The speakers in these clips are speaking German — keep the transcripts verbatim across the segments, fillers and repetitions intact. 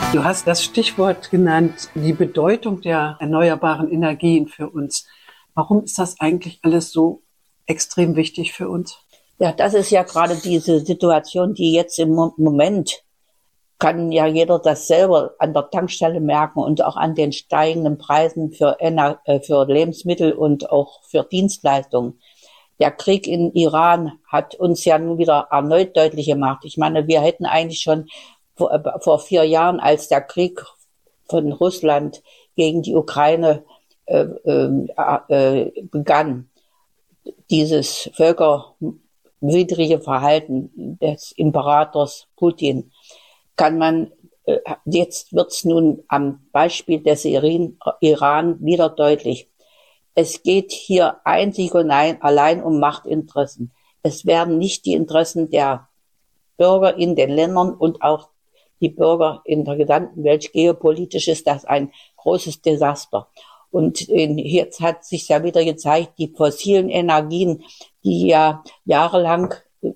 Du hast das Stichwort genannt, die Bedeutung der erneuerbaren Energien für uns. Warum ist das eigentlich alles so extrem wichtig für uns? Ja, das ist ja gerade diese Situation, die jetzt im Moment, kann ja jeder das selber an der Tankstelle merken und auch an den steigenden Preisen für, Ener- äh, für Lebensmittel und auch für Dienstleistungen. Der Krieg in Iran hat uns ja nun wieder erneut deutlich gemacht. Ich meine, wir hätten eigentlich schon vor, äh, vor vier Jahren, als der Krieg von Russland gegen die Ukraine äh, äh, äh, begann, dieses völkerwidrige Verhalten des Imperators Putin, kann man, äh, jetzt wird's nun am Beispiel des Iran, Iran wieder deutlich. Es geht hier einzig und ein, allein um Machtinteressen. Es werden nicht die Interessen der Bürger in den Ländern und auch die Bürger in der gesamten Welt. Geopolitisch ist das ein großes Desaster. Und jetzt hat sich ja wieder gezeigt, die fossilen Energien, die ja jahrelang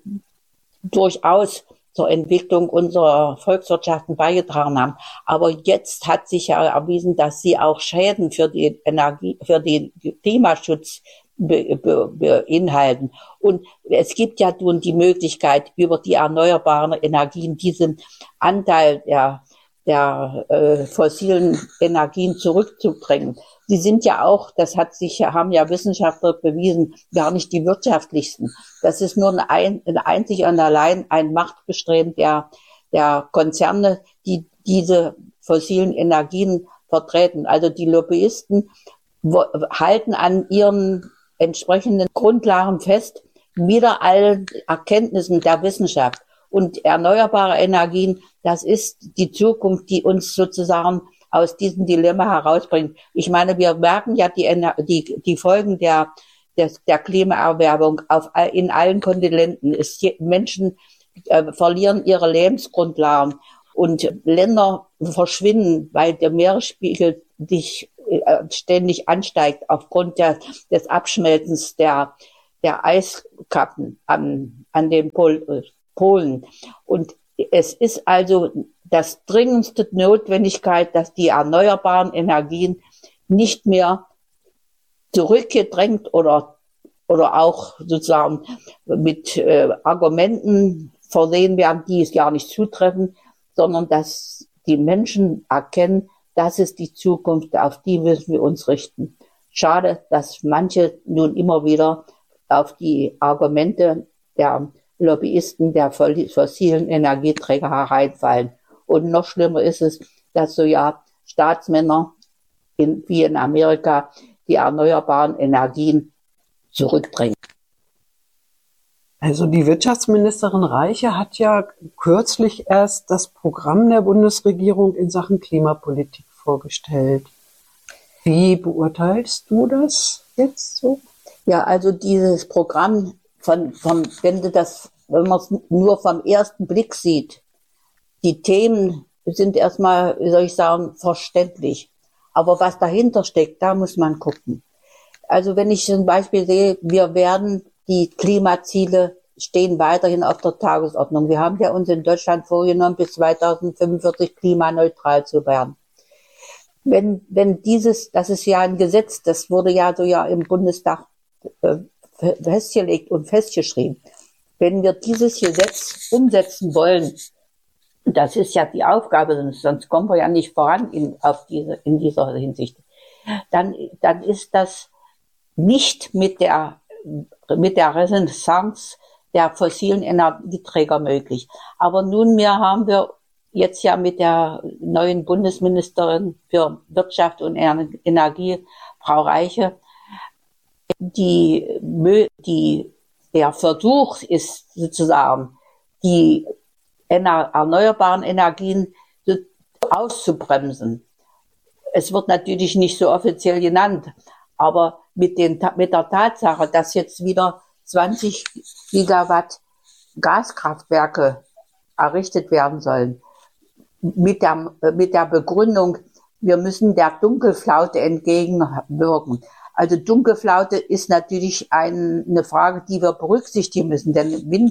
durchaus zur Entwicklung unserer Volkswirtschaften beigetragen haben. Aber jetzt hat sich ja erwiesen, dass sie auch Schäden für die Energie, für den Klimaschutz be, be, beinhalten. Und es gibt ja nun die Möglichkeit, über die erneuerbaren Energien diesen Anteil der der äh, fossilen Energien zurückzubringen. Sie sind ja auch, das hat sich, haben ja Wissenschaftler bewiesen, gar nicht die wirtschaftlichsten. Das ist nur ein, ein einzig und allein ein Machtbestreben der, der Konzerne, die diese fossilen Energien vertreten. Also die Lobbyisten wo, halten an ihren entsprechenden Grundlagen fest, wider allen Erkenntnissen der Wissenschaft. Und erneuerbare Energien, das ist die Zukunft, die uns sozusagen aus diesem Dilemma herausbringt. Ich meine, wir merken ja die, die, die Folgen der, der, der Klimaerwärmung auf, in allen Kontinenten. Es, Menschen äh, verlieren ihre Lebensgrundlagen und Länder verschwinden, weil der Meeresspiegel sich äh, ständig ansteigt aufgrund der, des Abschmelzens der, der Eiskappen an, an den Pol, Polen. Und es ist also das dringendste Notwendigkeit, dass die erneuerbaren Energien nicht mehr zurückgedrängt oder oder auch sozusagen mit äh, Argumenten versehen werden, die es gar nicht zutreffen, sondern dass die Menschen erkennen, das ist die Zukunft, auf die müssen wir uns richten. Schade, dass manche nun immer wieder auf die Argumente der Lobbyisten der fossilen Energieträger hereinfallen. Und noch schlimmer ist es, dass so ja Staatsmänner in, wie in Amerika die erneuerbaren Energien zurückdrängen. Also die Wirtschaftsministerin Reiche hat ja kürzlich erst das Programm der Bundesregierung in Sachen Klimapolitik vorgestellt. Wie beurteilst du das jetzt so? Ja, also dieses Programm, von, von, wenn du das, wenn man es nur vom ersten Blick sieht, die Themen sind erstmal, wie soll ich sagen, verständlich. Aber was dahinter steckt, da muss man gucken. Also wenn ich zum Beispiel sehe, wir werden, die Klimaziele stehen weiterhin auf der Tagesordnung. Wir haben ja uns in Deutschland vorgenommen, bis zweitausendfünfundvierzig klimaneutral zu werden. Wenn, wenn dieses, das ist ja ein Gesetz, das wurde ja so ja im Bundestag äh, festgelegt und festgeschrieben. Wenn wir dieses Gesetz umsetzen wollen, das ist ja die Aufgabe, sonst kommen wir ja nicht voran in, auf diese, in dieser Hinsicht, dann, dann ist das nicht mit der, mit der Renaissance der fossilen Energieträger möglich. Aber nunmehr haben wir jetzt ja mit der neuen Bundesministerin für Wirtschaft und Energie, Frau Reiche, die, die, der Versuch ist sozusagen, die erneuerbaren Energien auszubremsen. Es wird natürlich nicht so offiziell genannt, aber mit, den, mit der Tatsache, dass jetzt wieder zwanzig Gigawatt Gaskraftwerke errichtet werden sollen, mit der, mit der Begründung, wir müssen der Dunkelflaute entgegenwirken. Also Dunkelflaute ist natürlich ein, eine Frage, die wir berücksichtigen müssen, denn Wind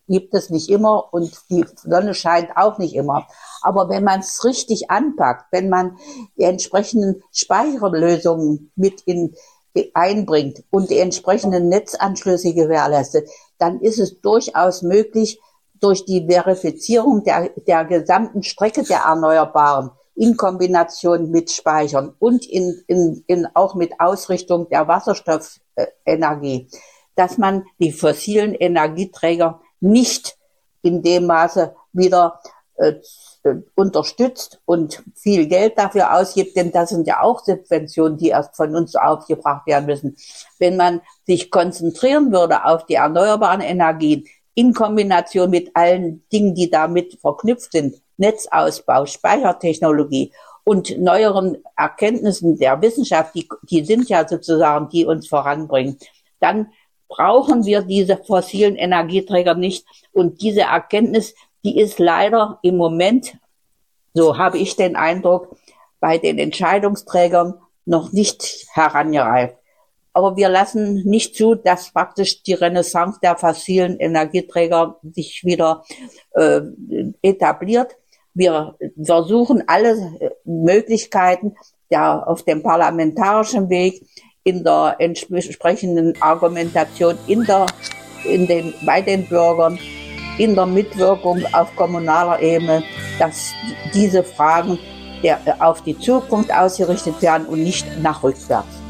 gibt es nicht immer und die Sonne scheint auch nicht immer. Aber wenn man es richtig anpackt, wenn man die entsprechenden Speicherlösungen mit in, einbringt und die entsprechenden Netzanschlüsse gewährleistet, dann ist es durchaus möglich, durch die Verifizierung der, der gesamten Strecke der Erneuerbaren in Kombination mit Speichern und in, in, in auch mit Ausrichtung der Wasserstoffenergie, dass man die fossilen Energieträger nicht in dem Maße wieder äh, unterstützt und viel Geld dafür ausgibt, denn das sind ja auch Subventionen, die erst von uns aufgebracht werden müssen. Wenn man sich konzentrieren würde auf die erneuerbaren Energien in Kombination mit allen Dingen, die damit verknüpft sind, Netzausbau, Speichertechnologie und neueren Erkenntnissen der Wissenschaft, die, die sind ja sozusagen, die uns voranbringen, dann brauchen wir diese fossilen Energieträger nicht. Und diese Erkenntnis, die ist leider im Moment, so habe ich den Eindruck, bei den Entscheidungsträgern noch nicht herangereift. Aber wir lassen nicht zu, dass praktisch die Renaissance der fossilen Energieträger sich wieder äh, etabliert. Wir versuchen alle Möglichkeiten, ja, auf dem parlamentarischen Weg, in der entsprechenden Argumentation in der, in den, bei den Bürgern, in der Mitwirkung auf kommunaler Ebene, dass diese Fragen der, auf die Zukunft ausgerichtet werden und nicht nach rückwärts.